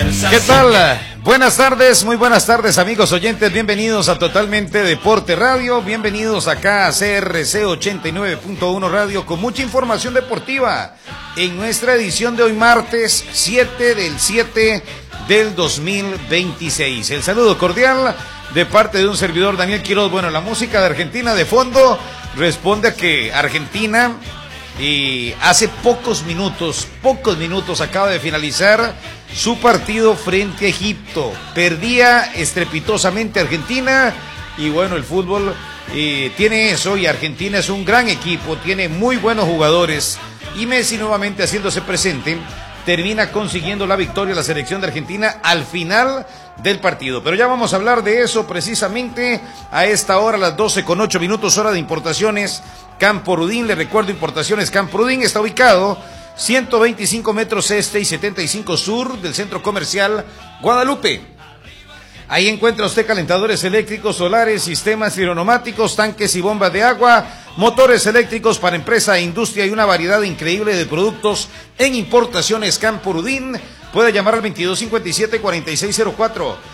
¿Qué tal? Buenas tardes, muy buenas tardes amigos oyentes, bienvenidos a Totalmente Deporte Radio, bienvenidos acá a CRC 89.1 Radio con mucha información deportiva en nuestra edición de hoy martes 7/7 del 2026. El saludo cordial de parte de un servidor Daniel Quiroz. Bueno, la música de Argentina de fondo responde a que Argentina hace pocos minutos acaba de finalizar su partido frente a Egipto. Perdía estrepitosamente Argentina y bueno, el fútbol tiene eso y Argentina es un gran equipo, tiene muy buenos jugadores y Messi nuevamente haciéndose presente termina consiguiendo la victoria la selección de Argentina al final del partido. Pero ya vamos a hablar de eso precisamente a esta hora, las 12:08, hora de Importaciones Campo Rudín. Le recuerdo, Importaciones Campo Rudín está ubicado 125 metros este y 75 sur del Centro Comercial Guadalupe. Ahí encuentra usted calentadores eléctricos, solares, sistemas hidronomáticos, tanques y bombas de agua, motores eléctricos para empresa e industria y una variedad increíble de productos en Importaciones Campo Rudín. Puede llamar al 2257-4604,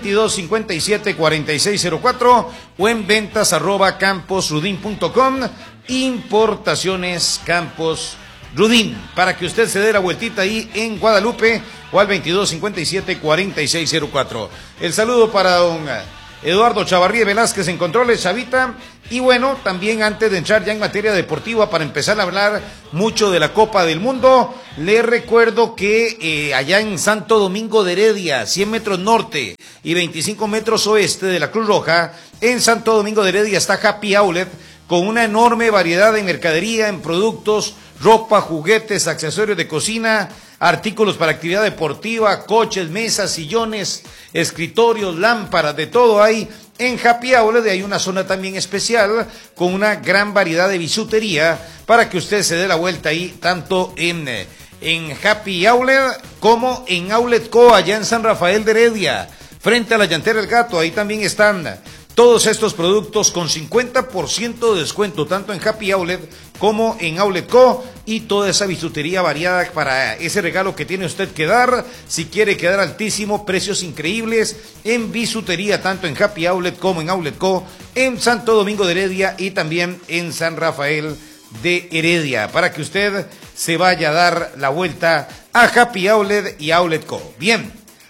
2257-4604 o en ventas@camposrudin.com. Importaciones Campos Rudín, para que usted se dé la vueltita ahí en Guadalupe o al 2257-4604. El saludo para don Eduardo Chavarría Velázquez en controles, Chavita. Y bueno, también antes de entrar ya en materia deportiva, para empezar a hablar mucho de la Copa del Mundo, les recuerdo que allá en Santo Domingo de Heredia, 100 metros norte y 25 metros oeste de la Cruz Roja, en Santo Domingo de Heredia está Happy Outlet, con una enorme variedad de mercadería en productos, ropa, juguetes, accesorios de cocina, artículos para actividad deportiva, coches, mesas, sillones, escritorios, lámparas, de todo hay en Happy Outlet. Hay una zona también especial con una gran variedad de bisutería para que usted se dé la vuelta ahí, tanto en Happy Outlet como en Outlet Co, allá en San Rafael de Heredia, frente a la Llantera del Gato. Ahí también están todos estos productos con 50% de descuento, tanto en Happy Outlet como en Outlet Co, y toda esa bisutería variada para ese regalo que tiene usted que dar. Si quiere quedar altísimo, precios increíbles en bisutería, tanto en Happy Outlet como en Outlet Co, en Santo Domingo de Heredia y también en San Rafael de Heredia, para que usted se vaya a dar la vuelta a Happy Outlet y Outlet Co. Bien,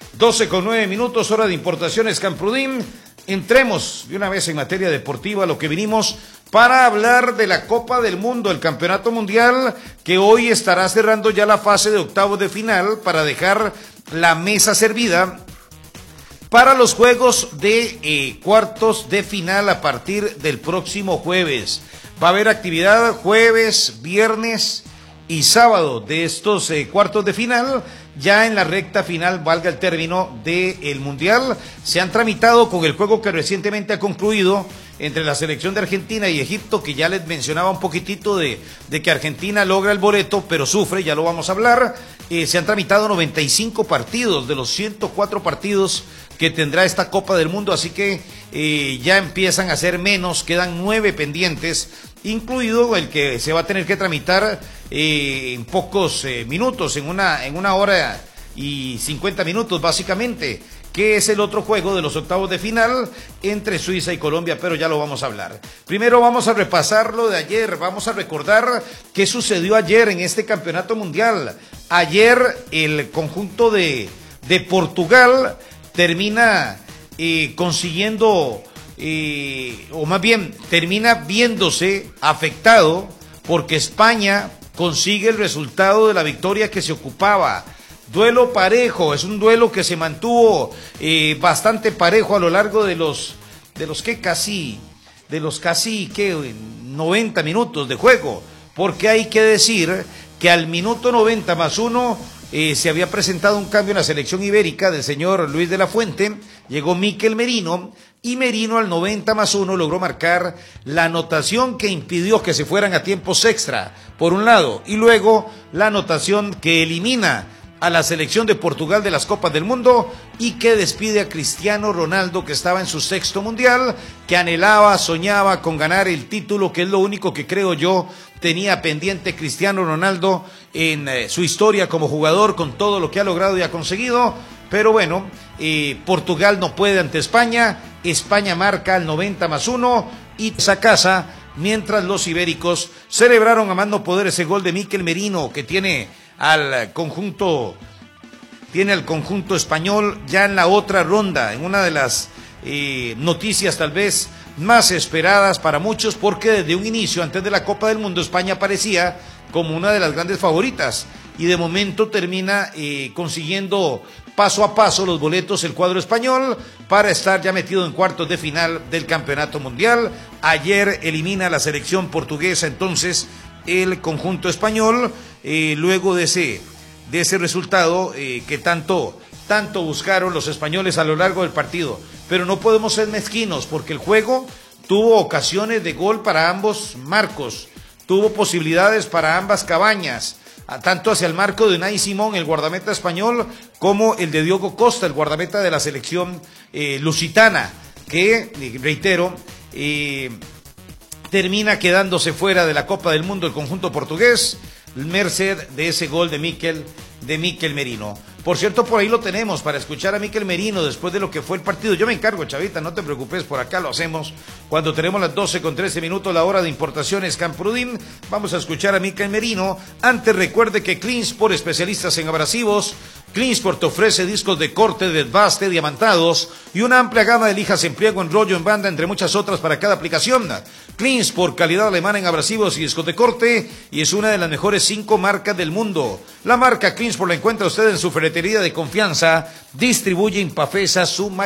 12:09, hora de Importaciones Camprudín. Entremos de una vez en materia deportiva, lo que vinimos para hablar de la Copa del Mundo, el Campeonato Mundial, que hoy estará cerrando ya la fase de octavos de final para dejar la mesa servida para los juegos de cuartos de final a partir del próximo jueves. Va a haber actividad jueves, viernes y sábado de estos cuartos de final. Ya en la recta final, valga el término, del Mundial, se han tramitado con el juego que recientemente ha concluido entre la selección de Argentina y Egipto, que ya les mencionaba un poquitito de que Argentina logra el boleto, pero sufre, ya lo vamos a hablar. Se han tramitado 95 partidos de los 104 partidos que tendrá esta Copa del Mundo, así que ya empiezan a ser menos, quedan 9 pendientes, incluido el que se va a tener que tramitar en pocos minutos, en una hora y 50 minutos básicamente, que es el otro juego de los octavos de final entre Suiza y Colombia, pero ya lo vamos a hablar. Primero vamos a repasar lo de ayer, vamos a recordar qué sucedió ayer en este campeonato mundial. Ayer el conjunto de Portugal termina consiguiendo, o más bien termina viéndose afectado porque España consigue el resultado de la victoria que se ocupaba. Duelo parejo, es un duelo que se mantuvo bastante parejo a lo largo de los casi 90 minutos de juego, porque hay que decir que al minuto 90 más 1 se había presentado un cambio en la selección ibérica del señor Luis de la Fuente, llegó Mikel Merino, y Merino al 90 más 1 logró marcar la anotación que impidió que se fueran a tiempos extra, por un lado, y luego la anotación que elimina a la selección de Portugal de las Copas del Mundo y que despide a Cristiano Ronaldo, que estaba en su sexto mundial, que anhelaba, soñaba con ganar el título, que es lo único que creo yo tenía pendiente Cristiano Ronaldo en su historia como jugador, con todo lo que ha logrado y ha conseguido. pero bueno, Portugal no puede ante España, España marca al 90+1 y esa casa, mientras los ibéricos celebraron a mano poder ese gol de Mikel Merino que tiene al conjunto español ya en la otra ronda, en una de las noticias tal vez más esperadas para muchos, porque desde un inicio, antes de la Copa del Mundo, España parecía como una de las grandes favoritas y de momento termina consiguiendo paso a paso los boletos el cuadro español para estar ya metido en cuartos de final del Campeonato Mundial. Ayer elimina a la selección portuguesa entonces el conjunto español, luego de ese resultado que tanto buscaron los españoles a lo largo del partido. Pero no podemos ser mezquinos porque el juego tuvo ocasiones de gol para ambos marcos, tuvo posibilidades para ambas cabañas, tanto hacia el marco de Unai Simón, el guardameta español, como el de Diogo Costa, el guardameta de la selección lusitana, que, reitero, termina quedándose fuera de la Copa del Mundo el conjunto portugués, merced de ese gol de Mikel Merino. Por cierto, por ahí lo tenemos para escuchar a Mikel Merino después de lo que fue el partido. Yo me encargo, Chavita, no te preocupes, por acá lo hacemos. Cuando tenemos las 12:13, la hora de importaciones Camprodin, vamos a escuchar a Mikel Merino. Antes, recuerde que Cleansport, especialistas en abrasivos. Cleansport te ofrece discos de corte, desbaste, diamantados y una amplia gama de lijas en pliego, en rollo, en banda, entre muchas otras para cada aplicación. Cleansport, calidad alemana en abrasivos y discos de corte, y es una de las mejores 5 marcas del mundo. La marca Cleansport la encuentra usted en su ferretería de confianza. Distribuye Impafesa, su